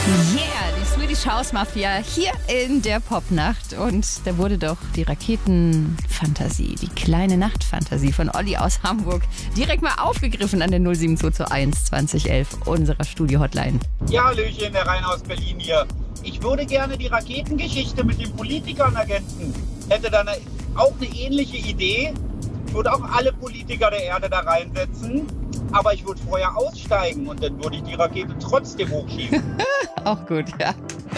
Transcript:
Yeah, die Swedish House Mafia hier in der Popnacht. Und da wurde doch die Raketenfantasie, die kleine Nachtfantasie von Olli aus Hamburg direkt mal aufgegriffen an der 07221 2011 unserer Studio-Hotline. Ja, Hallöchen, der Rainer aus Berlin hier. Ich würde gerne die Raketengeschichte mit den Politikern ergänzen. Hätte dann auch eine ähnliche Idee. Ich würde auch alle Politiker der Erde da reinsetzen. Aber ich würde vorher aussteigen und dann würde ich die Rakete trotzdem hochschieben. Auch gut, ja.